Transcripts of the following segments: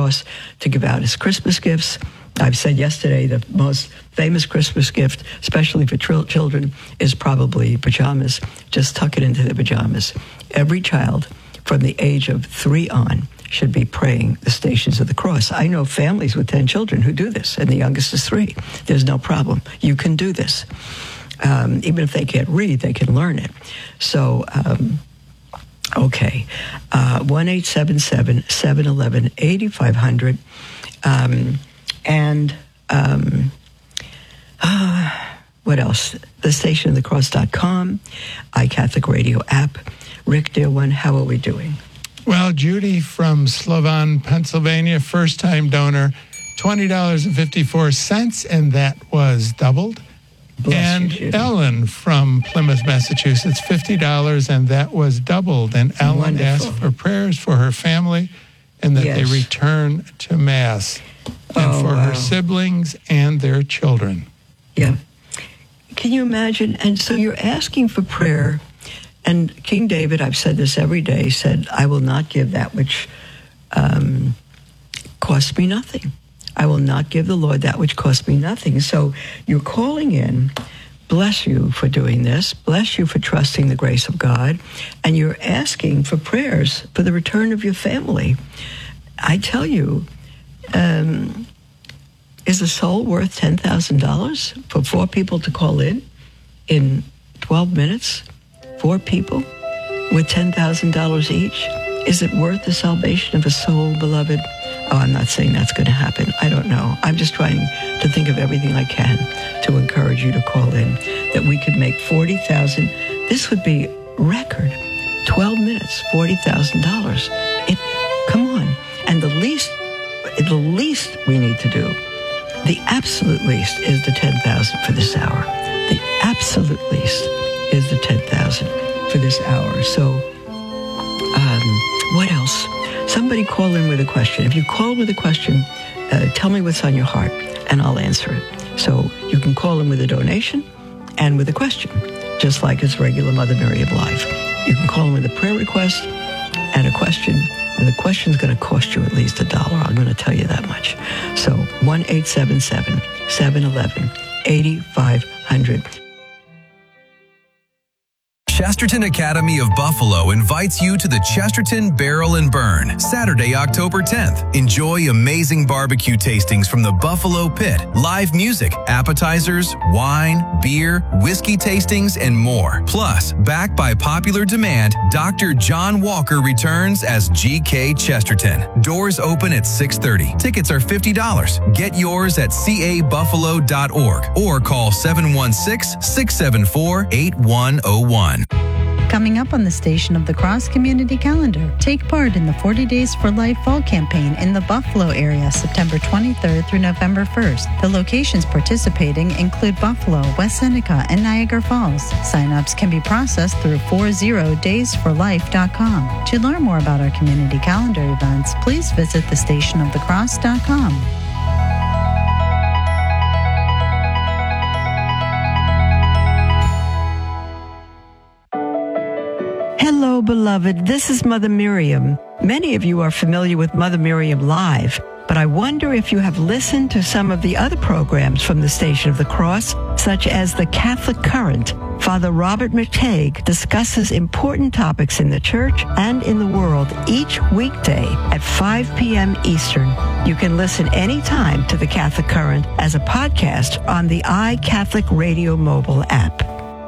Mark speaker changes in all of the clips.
Speaker 1: Cross to give out as Christmas gifts. I've said yesterday the most famous Christmas gift, especially for children, is probably pajamas. Just tuck it into the pajamas. Every child from the age of 3 on should be praying the Stations of the Cross. I know families with 10 children who do this, and the youngest is 3. There's no problem. You can do this. Even if they can't read, they can learn it. So, okay. 1-877-711-8500. What else? TheStationOfTheCross.com, iCatholic Radio app. Rick, dear one, how are we doing?
Speaker 2: Well, Judy from Slovan, Pennsylvania, first-time donor, $20.54, and that was doubled.
Speaker 1: Bless you,
Speaker 2: Ellen from Plymouth, Massachusetts, $50, and that was doubled. And Ellen
Speaker 1: Wonderful.
Speaker 2: asked for prayers for her family and that they return to Mass, and for her siblings and their children.
Speaker 1: Yeah. Can you imagine? And so you're asking for prayer. And King David, I've said this every day, said, I will not give that which costs me nothing. I will not give the Lord that which costs me nothing. So you're calling in, bless you for doing this, bless you for trusting the grace of God, and you're asking for prayers for the return of your family. I tell you, is a soul worth $10,000 for 4 people to call in 12 minutes? 4 people with $10,000 each? Is it worth the salvation of a soul, beloved? Oh, I'm not saying that's going to happen. I don't know. I'm just trying to think of everything I can to encourage you to call in, that we could make $40,000. This would be record. 12 minutes, $40,000. Come on. And the least we need to do, the absolute least, is the $10,000 for this hour. The absolute least is the $10,000 for this hour. So, what else? Somebody call in with a question. If you call with a question, tell me what's on your heart, and I'll answer it. So you can call in with a donation and with a question, just like it's regular Mother Miriam Live. You can call in with a prayer request and a question, and the question's going to cost you at least $1. I'm going to tell you that much. So 1-877-711-8500.
Speaker 3: Chesterton Academy of Buffalo invites you to the Chesterton Barrel and Burn, Saturday, October 10th. Enjoy amazing barbecue tastings from the Buffalo Pit, live music, appetizers, wine, beer, whiskey tastings, and more. Plus, backed by popular demand, Dr. John Walker returns as G.K. Chesterton. Doors open at 6:30. Tickets are $50. Get yours at cabuffalo.org or call 716-674-8101.
Speaker 4: Coming up on the Station of the Cross Community Calendar, take part in the 40 Days for Life Fall Campaign in the Buffalo area, September 23rd through November 1st. The locations participating include Buffalo, West Seneca, and Niagara Falls. Sign-ups can be processed through 40daysforlife.com. To learn more about our community calendar events, please visit thestationofthecross.com.
Speaker 1: Hello, beloved. This is Mother Miriam. Many of you are familiar with Mother Miriam Live, but I wonder if you have listened to some of the other programs from the Station of the Cross, such as The Catholic Current. Father Robert McTague discusses important topics in the church and in the world each weekday at 5 p.m. Eastern. You can listen anytime to The Catholic Current as a podcast on the iCatholic Radio mobile app.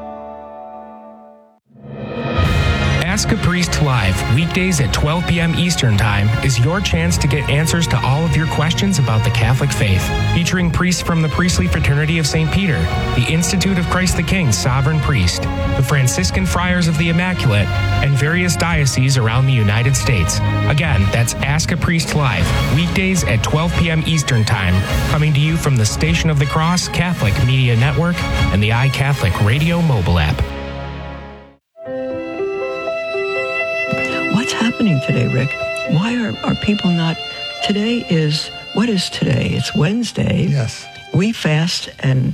Speaker 5: Ask a Priest Live, weekdays at 12 p.m. Eastern Time, is your chance to get answers to all of your questions about the Catholic faith. Featuring priests from the Priestly Fraternity of St. Peter, the Institute of Christ the King Sovereign Priest, the Franciscan Friars of the Immaculate, and various dioceses around the United States. Again, that's Ask a Priest Live, weekdays at 12 p.m. Eastern Time, coming to you from the Station of the Cross Catholic Media Network and the iCatholic Radio mobile app.
Speaker 1: What's happening today, Rick? Why are people not... What is today? It's Wednesday.
Speaker 2: Yes.
Speaker 1: We fast, and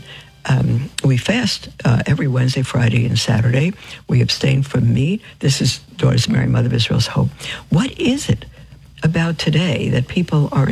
Speaker 1: every Wednesday, Friday, and Saturday. We abstain from meat. This is Daughters of Mary, Mother of Israel's Hope. What is it about today that people are